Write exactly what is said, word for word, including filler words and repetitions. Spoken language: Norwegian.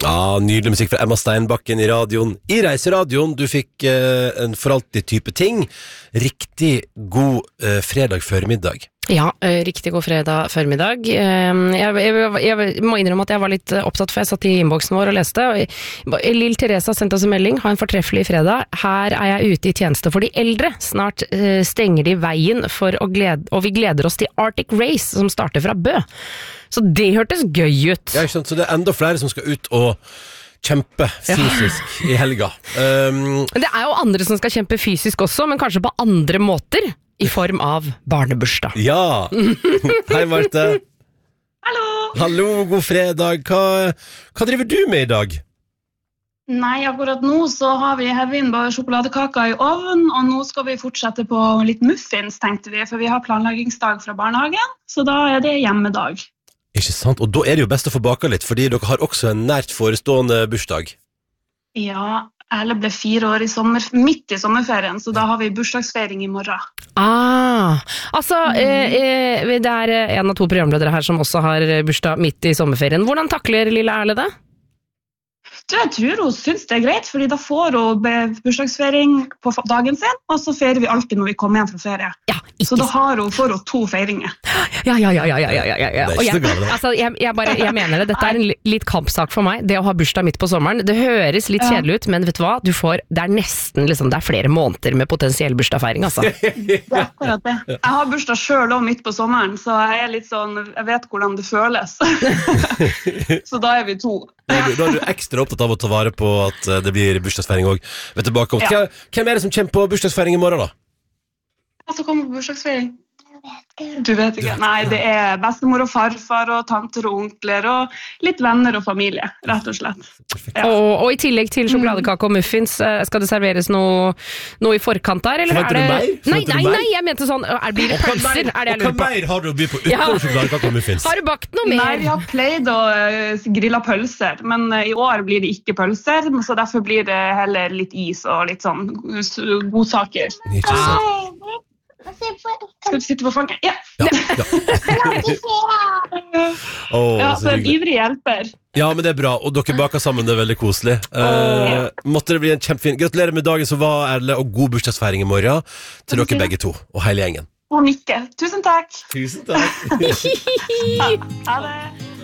Ja, nydelig musikk fra Emma Steinbakken i radioen. I Reiseradioen, du fikk eh, en for alltid type ting. Riktig god eh, fredag formiddag. Ja, eh, riktig god fredag formiddag. Eh, jeg, jeg, jeg må innrømme at jeg var litt opptatt, for jeg satt i innboksen vår og leste. Og Lill Therese har sendt oss en melding. Ha en fortreffelig fredag. Her er jeg ute i tjeneste for de eldre. Snart eh, stenger de veien, for å glede, og vi gleder oss til Arctic Race, som starter fra Bø. Så det hørtes gøy ut. Ja, ikke sant? Så det er enda flere som skal ut og kjempe fysisk ja. i helga. Um, det er jo andre som skal kjempe fysisk også, men kanskje på andre måter. I form av barnebursdag. Ja! Hei, Marte. Hallo! Hallo, god fredag. Hva, hva driver du med i dag? Nei, akkurat nå så har vi hevet inn bare sjokoladekaker i ovnen, og nå skal vi fortsette på litt muffins, tenkte vi, for vi har planleggingsdag fra barnehagen, så da er det hjemmedag. Ikke sant? Og da er det jo best å få baka litt, fordi dere har også en nært forestående bursdag. Ja, Erle ble fire år i sommer, midt i sommerferien, så da har vi bursdagsfeiring i morgen. Ah, altså, mm. eh, det er en av to programledere her som også har bursdag midt i sommerferien. Hvordan takler lille Erle det? Du, jeg tror hun synes det er greit, fordi da får hun bursdagsfeiring på dagen sin, og så feirer vi alltid når vi kommer hjem fra ferie. Ja, så da har hun, får hun to feiringer. Ja, ja, ja, ja, ja, ja, ja, ja. Det er ikke så galt. Altså, jeg, jeg, bare, jeg mener det, dette er en litt kampsak for meg, det å ha bursdag midt på sommeren. Det høres litt kjedelig ut, men vet du hva? Du får, det er nesten, liksom, det er flere måneder med potensiell bursdagsfeiring, altså. Det er akkurat det. Jeg har bursdag selv også midt på sommeren, så jeg er litt sånn, jeg vet hvordan det føles. Så da er vi to. Da er du ekstra opptatt av å ta vare på at det blir bursdagsfeiring også. Vet du, bakom. Ja. Hvem er det som kommer på bursdagsfeiring i morgen da? Hva som kommer på bursdagsfeiring? Du vet ikke. Nei, det er bestemor og farfar og tanter og onkler og litt venner og familie, rett og slett. Ja. Og, og i tillegg til sjokoladekake og muffins, skal det serveres noe, noe i forkant der? Eller Forventer er det... du mer? Nei, Forventer nei, du mer? nei, jeg mente sånn, er, blir det pølser? Er det jeg lurer på? Og hva mer har du å by på utenfor sjokoladekake og muffins? Har du bakt noe mer? Nei, vi har pleid å uh, grille pølser, men uh, i år blir det ikke pølser, så derfor blir det heller litt is og litt sånn godsaker. Ikke sant. Skal du sitte på fanget? Ja. Ja, ja. oh, ja, så en ivrig hjelper. Ja, men det er bra, og dere baker sammen, det er veldig koselig. Uh, måtte det bli en kjempefin. Gratulerer med dagen som var, Erle, og god bursdagsfeiring i morgen til dere begge to, og hele gjengen. Og Mikke. Tusen takk. Tusen takk. Ha det.